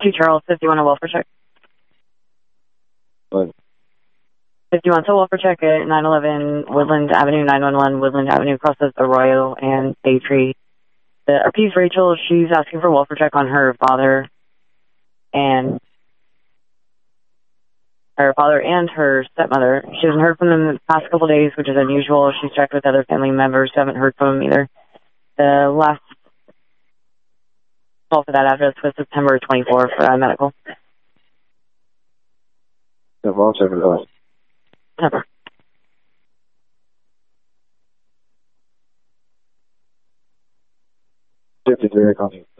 2 Charles, 51 a welfare check. What? 51 to welfare check at 911 Woodland Avenue, 911 Woodland Avenue, crosses Arroyo and Bay Tree. The RP's Rachel, she's asking for welfare check on her father and her stepmother. She hasn't heard from them the past couple days, which is unusual. She's checked with other family members who haven't heard from them either. The last call for that address was September 24 for medical. The welfare check was Never. 53, copy.